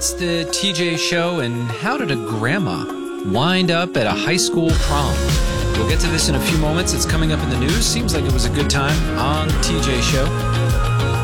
It's the TJ Show, and how did a grandma wind up at a high school prom? We'll get to this in a few moments. It's coming up in the news. Seems like it was a good time on the TJ Show.